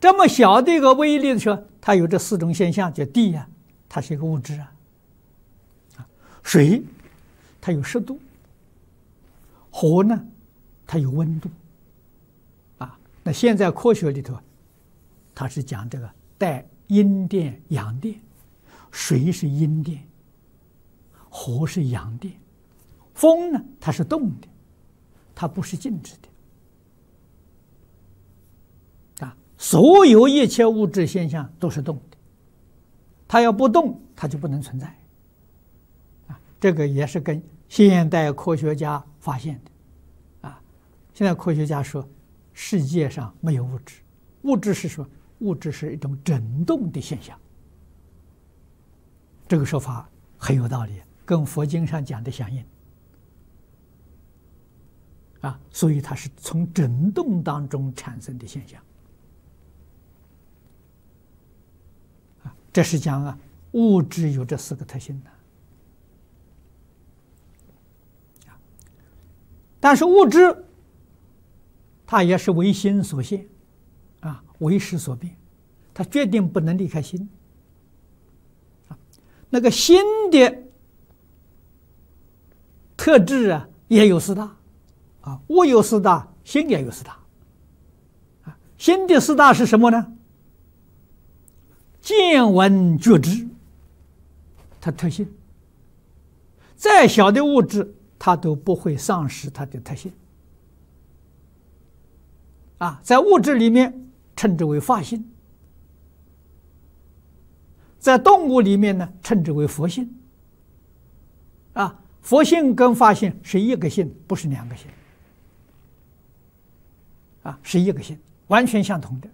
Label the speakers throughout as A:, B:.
A: 这么小的一个微粒的时候，它有这四种现象，叫地呀，它是一个物质啊。水，它有湿度；火呢，它有温度。那现在科学里头，它是讲这个带阴电、阳电，水是阴电，火是阳电，风呢它是动的，它不是静止的。所有一切物质现象都是动的，它要不动，它就不能存在。这个也是跟现代科学家发现的。现在科学家说，世界上没有物质，物质是什么？物质是一种振动的现象。这个说法很有道理，跟佛经上讲的相应。所以它是从振动当中产生的现象。这是讲物质有这四个特性的。但是物质它也是为心所现，为识所变，它决定不能离开心。那个心的特质也有四大，物有四大，心也有四大。心的四大是什么呢？见闻觉知，它特性。再小的物质，它都不会丧失它的特性。在物质里面称之为法性，在动物里面呢称之为佛性。佛性跟法性是一个性，不是两个性。是一个性，完全相同的。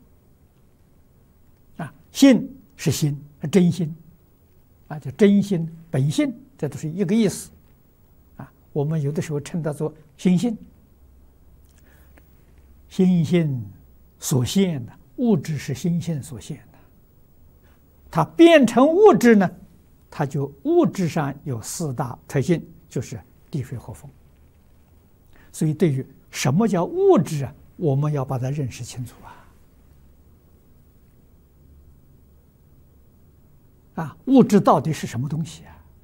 A: 性是心，真心，叫真心、本性，这都是一个意思。我们有的时候称它做心性。心性所现的物质是心性所现的，它变成物质呢，它就物质上有四大特性，就是地水火风。所以对于什么叫物质我们要把它认识清楚物质到底是什么东西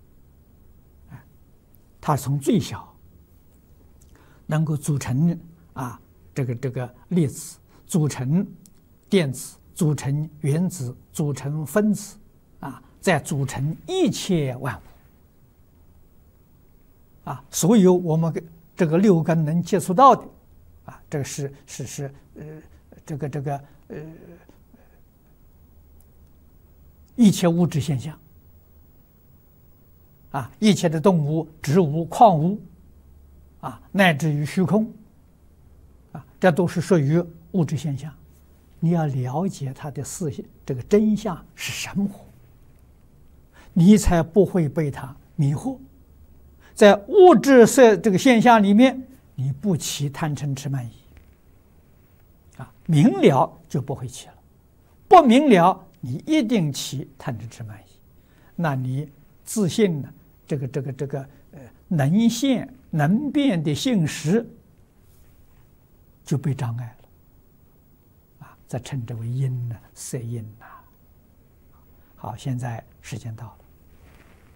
A: 它从最小能够组成这个粒子，组成电子，组成原子，组成分子，再组成一切万物。所有我们这个六根能接触到的，这个是一切物质现象。一切的动物、植物、矿物，乃至于虚空。这都是属于物质现象，你要了解它的这个真相是什么，你才不会被它迷惑。在物质这个现象里面，你不起贪嗔痴慢疑，明了就不会起了，不明了你一定起贪嗔痴慢疑，那你自信呢？这个能现能变的性识就被障碍了，这称之为因呢，色因呐。好，现在时间到了。